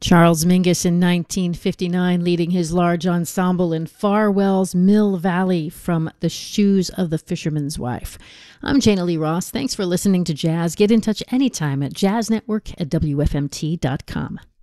Charles Mingus in 1959, leading his large ensemble in Farwell's Mill Valley from The Shoes of the Fisherman's Wife. I'm Jana Lee Ross. Thanks for listening to Jazz. Get in touch anytime at jazznetwork@wfmt.com.